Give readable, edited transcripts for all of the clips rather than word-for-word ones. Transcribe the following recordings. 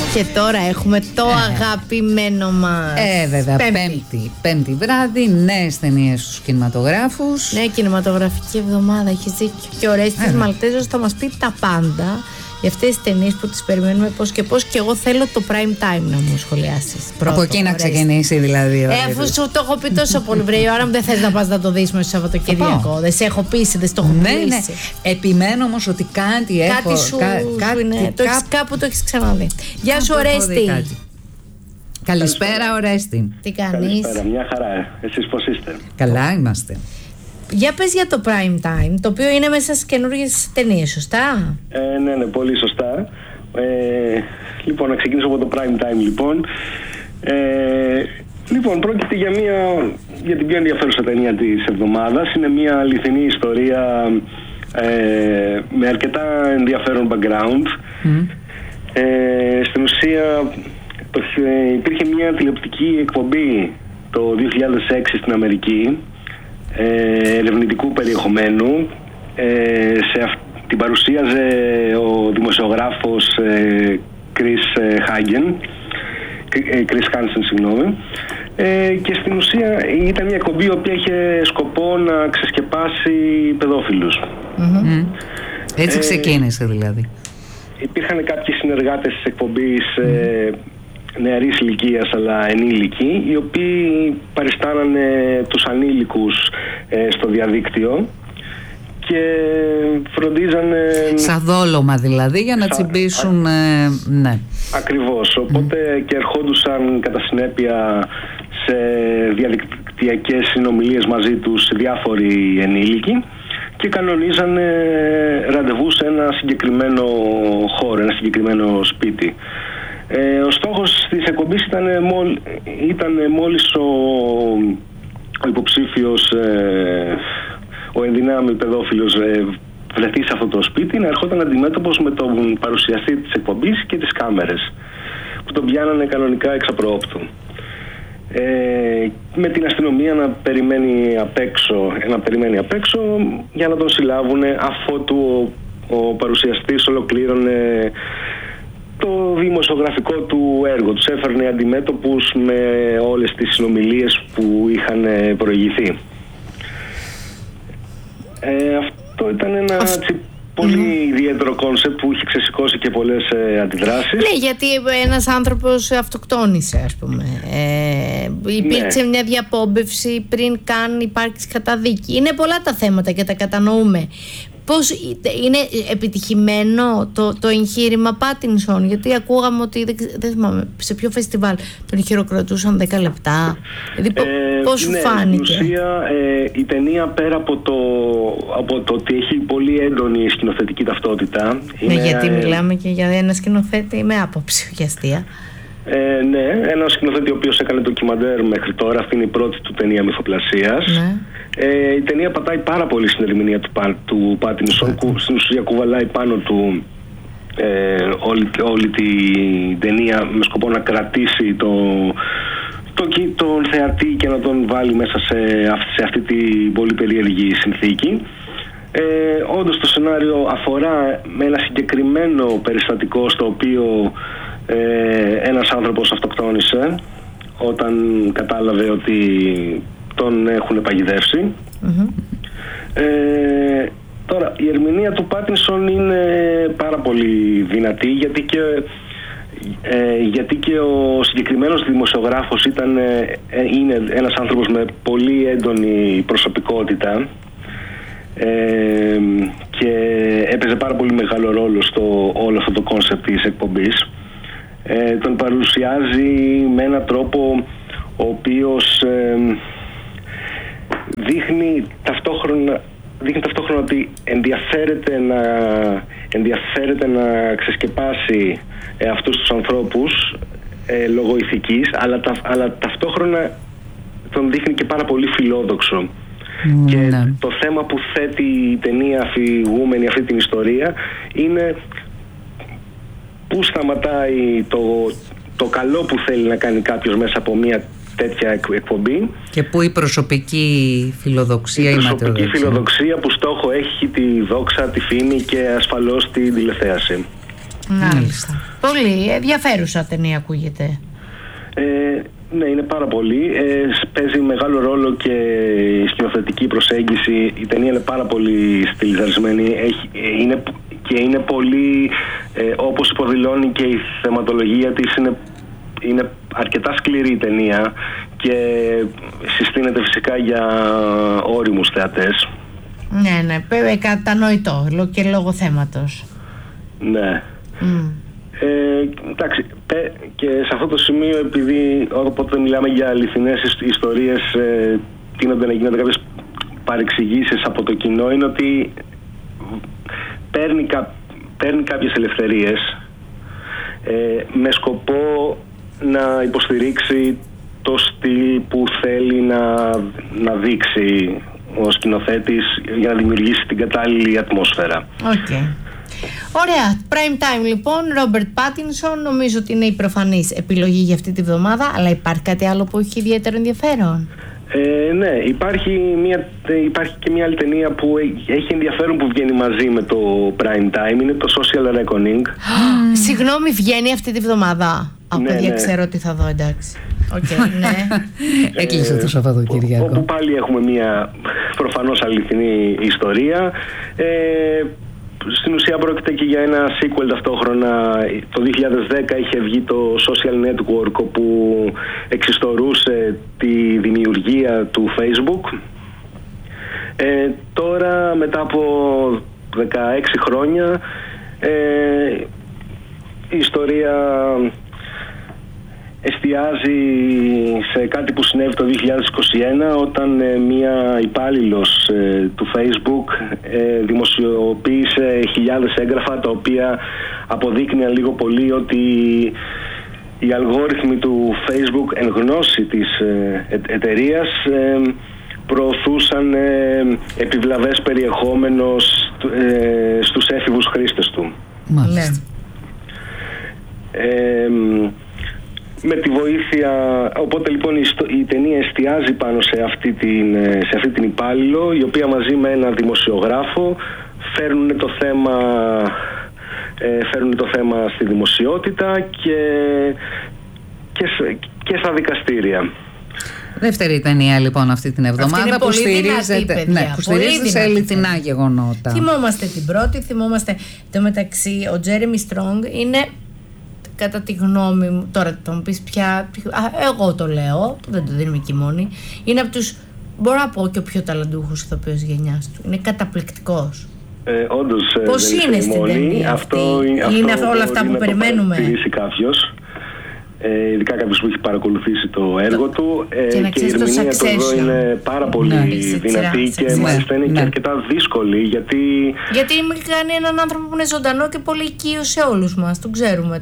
Και τώρα έχουμε το αγαπημένο μας. Βέβαια, πέμπτη βράδυ, νέες ταινίες στους κινηματογράφους. Ναι, κινηματογραφική εβδομάδα, έχεις δίκιο. Και ο Ρέστης Μαλτέζος θα μας πει τα πάντα για αυτές τις ταινίες που τις περιμένουμε πώς και πώς. Και εγώ θέλω το prime time να μου σχολιάσεις. Από εκεί να ξεκινήσει δηλαδή. Αφού σου το έχω πει τόσο πολύ, βρε, η ώρα μου δεν θες να πας να το δεις μέσα στο Σαββατοκύριακο. Δεν σε έχω πείσει, δεν στο έχω πείσει. Ναι. Επιμένω όμως ότι κάτι έχω. Το έχεις κάπου, το έχεις ξαναδεί. Γεια σου, Ορέστη. Καλησπέρα, Ορέστη. Τι κάνεις? Καλησπέρα, μια χαρά. Εσείς πώς είστε? Καλά είμαστε. Για πες για το prime time, το οποίο είναι μέσα στις καινούργιες ταινίες, σωστά? Ναι, πολύ σωστά. Λοιπόν, να ξεκινήσω από το prime time, λοιπόν. Λοιπόν, πρόκειται για την πιο ενδιαφέρουσα ταινία της εβδομάδας. Είναι μια αληθινή ιστορία με αρκετά ενδιαφέρον background. Στην ουσία υπήρχε μια τηλεοπτική εκπομπή το 2006 στην Αμερική, ερευνητικού περιεχομένου. Την παρουσίαζε ο δημοσιογράφος Chris Hansen, συγγνώμη. Και στην ουσία ήταν μια εκπομπή η οποία είχε σκοπό να ξεσκεπάσει παιδόφιλους. Έτσι ξεκίνησε δηλαδή. Υπήρχαν κάποιοι συνεργάτες της εκπομπής νεαρής ηλικίας αλλά ενήλικοι, οι οποίοι παριστάνανε τους ανήλικους στο διαδίκτυο και φροντίζανε... Σαν δόλωμα δηλαδή, για να τσιμπήσουν... ναι. Ακριβώς, οπότε και ερχόντουσαν κατά συνέπεια σε διαδικτυακές συνομιλίες μαζί τους διάφοροι ενήλικοι και κανονίζανε ραντεβού σε ένα συγκεκριμένο χώρο, ένα συγκεκριμένο σπίτι. Ο στόχος της εκπομπής ήταν μόλις ο υποψήφιος, ο ενδυνάμει παιδόφιλος βρεθεί σε αυτό το σπίτι, να ερχόταν αντιμέτωπος με τον παρουσιαστή της εκπομπής και τις κάμερες που τον πιάνανε κανονικά εξ απροόπτου. Με την αστυνομία να περιμένει απ' έξω για να τον συλλάβουν, αφότου ο παρουσιαστής ολοκλήρωνε το δημοσιογραφικό του έργο. Τους έφερνε αντιμέτωπους με όλες τις συνομιλίες που είχαν προηγηθεί. Αυτό ήταν ένα πολύ ιδιαίτερο κόνσεπτ που είχε ξεσηκώσει και πολλές αντιδράσεις. Ναι, γιατί ένας άνθρωπος αυτοκτόνησε, ας πούμε. Υπήρξε μια διαπόμπευση πριν καν υπάρξει καταδίκη. Είναι πολλά τα θέματα και τα κατανοούμε. Πώς είναι επιτυχημένο το εγχείρημα Πάτινσον? Γιατί ακούγαμε ότι δεν θυμάμαι σε ποιο φεστιβάλ τον χειροκροτούσαν 10 λεπτά. Δηλαδή πώς σου φάνηκε? Στην ουσία η ταινία, πέρα από το ότι έχει πολύ έντονη σκηνοθετική ταυτότητα. Ναι, γιατί μιλάμε και για ένα σκηνοθέτη με άποψη και αστεία. Ναι, ένα σκηνοθέτη ο οποίος έκανε ντοκιμαντέρ μέχρι τώρα. Αυτή είναι η πρώτη του ταινία μυθοπλασίας. Ναι. Η ταινία πατάει πάρα πολύ στην ερμηνεία του Πάτινσον, που στην ουσία κουβαλάει πάνω του όλη την ταινία με σκοπό να κρατήσει τον θεατή και να τον βάλει μέσα σε αυτή την πολύ περίεργη συνθήκη. Όντως το σενάριο αφορά με ένα συγκεκριμένο περιστατικό στο οποίο ένας άνθρωπος αυτοκτόνησε όταν κατάλαβε ότι τον έχουν παγιδεύσει. Τώρα η ερμηνεία του Πάτινσον είναι πάρα πολύ δυνατή, γιατί και ο συγκεκριμένος δημοσιογράφος είναι ένας άνθρωπος με πολύ έντονη προσωπικότητα και έπαιζε πάρα πολύ μεγάλο ρόλο στο όλο αυτό το κόνσεπτ της εκπομπής. Τον παρουσιάζει με έναν τρόπο ο οποίος δείχνει ταυτόχρονα ότι ενδιαφέρεται να ξεσκεπάσει αυτούς τους ανθρώπους λόγω ηθικής, αλλά ταυτόχρονα τον δείχνει και πάρα πολύ φιλόδοξο. Και το θέμα που θέτει η ταινία αφηγούμενη αυτή την ιστορία είναι πού σταματάει το καλό που θέλει να κάνει κάποιος μέσα από μια τέτοια εκπομπή και πού η προσωπική φιλοδοξία, φιλοδοξία που στόχο έχει τη δόξα, τη φήμη και ασφαλώς την τηλεθέαση. Μάλιστα. Πολύ ενδιαφέρουσα ταινία ακούγεται. Ναι, είναι πάρα πολύ. Παίζει μεγάλο ρόλο και η σκηνοθετική προσέγγιση. Η ταινία είναι πάρα πολύ στυλιζαρισμένη. Είναι πολύ, όπως υποδηλώνει και η θεματολογία της, είναι αρκετά σκληρή η ταινία και συστήνεται φυσικά για όριμους θεατές. Ναι, κατανοητό και λόγω θέματος. Ναι. Εντάξει, και σε αυτό το σημείο, επειδή όποτε μιλάμε για αληθινές ιστορίες τείνονται να γίνονται κάποιες παρεξηγήσεις από το κοινό, είναι ότι παίρνει κάποιες ελευθερίες με σκοπό να υποστηρίξει το στυλ που θέλει να δείξει ο σκηνοθέτης για να δημιουργήσει την κατάλληλη ατμόσφαιρα. Okay. Ωραία, prime time λοιπόν, Ρόμπερτ Πάτινσον, νομίζω ότι είναι η προφανής επιλογή για αυτή τη βδομάδα, αλλά υπάρχει κάτι άλλο που έχει ιδιαίτερο ενδιαφέρον? Ναι, υπάρχει και μια άλλη ταινία που έχει ενδιαφέρον που βγαίνει μαζί με το prime time, είναι το Social Reckoning. Συγγνώμη, βγαίνει αυτή τη βδομάδα? Ναι. Ξέρω τι θα δω, εντάξει. Ναι. Έκλεισε το Σαββατοκύριακο. Όπου πάλι έχουμε μια προφανώς αληθινή ιστορία. Στην ουσία πρόκειται και για ένα sequel ταυτόχρονα. Το 2010 είχε βγει το Social Network, όπου εξιστορούσε τη δημιουργία του Facebook. Τώρα, μετά από 16 χρόνια, η ιστορία εστιάζει σε κάτι που συνέβη το 2021, όταν μία υπάλληλος του Facebook δημοσιοποίησε χιλιάδες έγγραφα, τα οποία αποδείκνυαν λίγο πολύ ότι οι αλγόριθμοι του Facebook, εν γνώση της εταιρείας, προωθούσαν επιβλαβές περιεχόμενο στους έφηβους χρήστες του. Μάλιστα. Με τη βοήθεια, οπότε λοιπόν η ταινία εστιάζει πάνω σε αυτή την υπάλληλο, η οποία μαζί με ένα δημοσιογράφο φέρνουν το θέμα στη δημοσιότητα και στα δικαστήρια. Δεύτερη ταινία λοιπόν αυτή την εβδομάδα που στηρίζεται σε αληθινά γεγονότα. Θυμόμαστε την πρώτη, το μεταξύ ο Τζέρεμι Στρόγκ είναι, κατά τη γνώμη μου, τώρα θα μου πεις πια, εγώ το λέω, δεν το δίνουμε εκεί μόνοι, είναι από τους, μπορώ να πω, και ο πιο ταλαντούχος ηθοποιός γενιάς του. Είναι καταπληκτικός. Όντως, πώς είναι στην ταινία αυτή? Είναι όλα αυτά που περιμένουμε? Κάποιος, ειδικά κάποιος που έχει παρακολουθήσει το έργο του, και η ερμηνεία του εδώ είναι πάρα πολύ δυνατή και μάλιστα είναι και αρκετά δύσκολη, γιατί κάνει έναν άνθρωπο που είναι ζωντανό και πολύ οικείο σε όλους μας. Τον ξέρουμε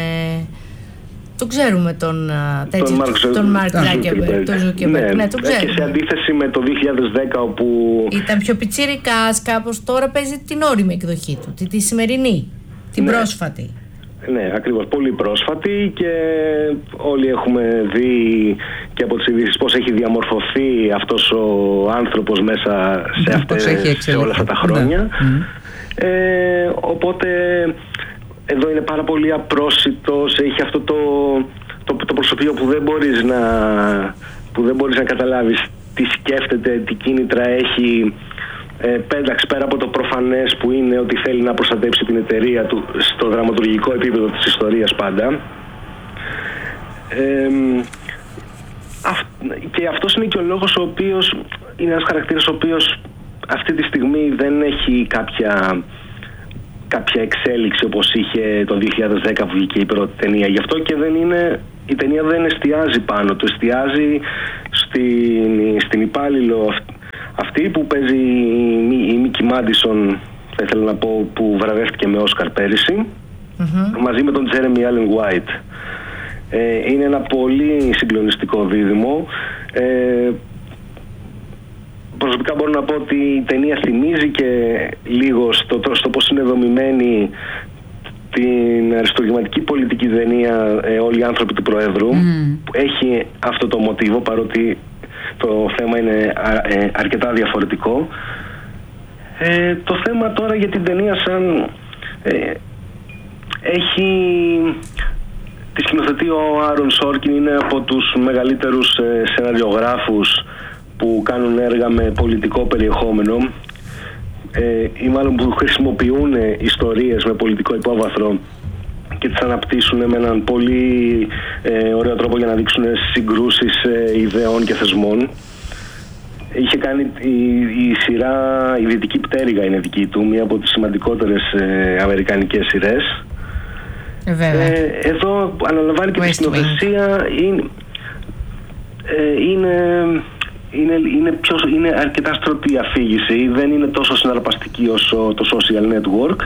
τον Μαρκ Ζάκερμπεργκ, τον Ζούκερμπεργκ. Ναι, τον ξέρουμε. Και σε αντίθεση με το 2010, όπου ήταν πιο πιτσιρικάς κάπως, τώρα παίζει την ώριμη εκδοχή του, τη σημερινή, την πρόσφατη. Ναι, ακριβώς, πολύ πρόσφατη, και όλοι έχουμε δει και από τις ειδήσεις πώς έχει διαμορφωθεί αυτός ο άνθρωπος μέσα σε όλα αυτά τα χρόνια. Οπότε εδώ είναι πάρα πολύ απρόσιτος, έχει αυτό το προσωπείο που δεν μπορείς να καταλάβεις τι σκέφτεται, τι κίνητρα έχει. Πέρα από το προφανές που είναι ότι θέλει να προστατέψει την εταιρεία του στο δραματουργικό επίπεδο της ιστορίας πάντα. Και αυτός είναι και ο λόγος ο οποίος είναι ένας χαρακτήρας ο οποίος αυτή τη στιγμή δεν έχει κάποια εξέλιξη όπως είχε το 2010 που βγήκε η πρώτη ταινία. Γι' αυτό και η ταινία δεν εστιάζει πάνω του, εστιάζει στην υπάλληλο αυτή που παίζει η Μίκη Μάντισον, θα ήθελα να πω, που βραβεύτηκε με Όσκαρ πέρυσι, μαζί με τον Τζέρεμι Άλεν Γουάιτ. Είναι ένα πολύ συγκλονιστικό δίδυμο. Προσωπικά μπορώ να πω ότι η ταινία θυμίζει και λίγο στο πώς είναι δομημένη την αριστοκρατική πολιτική ταινία Όλοι οι άνθρωποι του Προέδρου, που έχει αυτό το μοτίβο, παρότι το θέμα είναι αρκετά διαφορετικό. Το θέμα τώρα για την ταινία σαν Τη σκηνοθετεί ο Άρον Σόρκιν, είναι από τους μεγαλύτερους σεναριογράφους που κάνουν έργα με πολιτικό περιεχόμενο ή μάλλον που χρησιμοποιούν ιστορίες με πολιτικό υπόβαθρο και τις αναπτύσσουν με έναν πολύ ωραίο τρόπο για να δείξουν συγκρούσεις ιδεών και θεσμών. Είχε κάνει η σειρά «Η Δυτική Πτέρυγα» είναι δική του, μία από τις σημαντικότερες αμερικανικές σειρές. Εδώ αναλαμβάνει και τη σκηνοθεσία. Είναι αρκετά στρωτή αφήγηση. Δεν είναι τόσο συναρπαστική όσο το Social Network,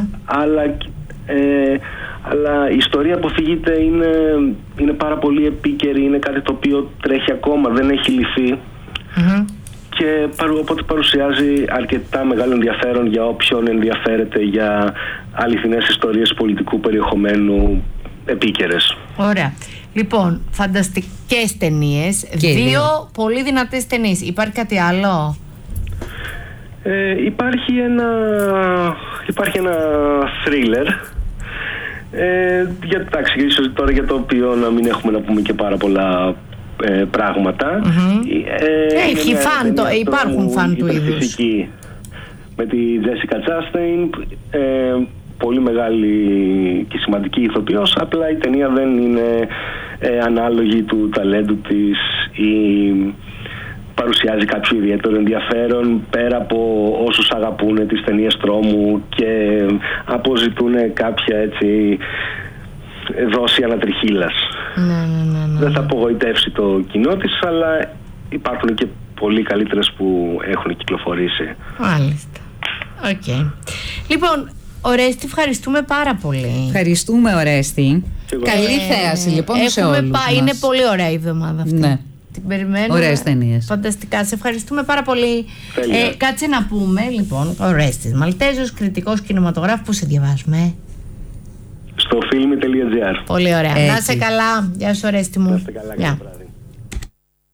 αλλά η ιστορία που αφηγείται είναι πάρα πολύ επίκαιρη. Είναι κάτι το οποίο τρέχει ακόμα, δεν έχει λυθεί. Και οπότε παρουσιάζει αρκετά μεγάλο ενδιαφέρον για όποιον ενδιαφέρεται για αληθινές ιστορίες πολιτικού περιεχομένου επίκαιρες. Ωραία. Λοιπόν, φανταστικές ταινίες, δύο πολύ δυνατές ταινίες. Υπάρχει κάτι άλλο? Υπάρχει ένα thriller. Εντάξει, ίσως τώρα για το οποίο να μην έχουμε να πούμε και πάρα πολλά πράγματα. Υπάρχουν φαν του είδους. Με τη Jessica Chastain, πολύ μεγάλη και σημαντική ηθοποιός, απλά η ταινία δεν είναι ανάλογη του ταλέντου της ή παρουσιάζει κάποιο ιδιαίτερο ενδιαφέρον πέρα από όσους αγαπούν τις ταινίες τρόμου και αποζητούν κάποια έτσι δόση ανατριχύλας. Δεν θα απογοητεύσει το κοινό της, αλλά υπάρχουν και πολύ καλύτερες που έχουν κυκλοφορήσει. Μάλιστα. Λοιπόν, Ορέστη, ευχαριστούμε πάρα πολύ. Ευχαριστούμε, Ορέστη. Καλή θέαση λοιπόν σε όλους μας. Είναι πολύ ωραία η εβδομάδα αυτή. Ναι. Την περιμένουμε. Ωραίες ταινίες. Φανταστικά. Σε ευχαριστούμε πάρα πολύ. Κάτσε να πούμε, λοιπόν, Ορέστης Μαλτέζος, κριτικός κινηματογράφου. Πού σε διαβάζουμε? Στο filmy.gr. Πολύ ωραία. Να είσαι καλά. Γεια σου, Ορέστη μου. Να είστε καλά. Καλό βράδυ.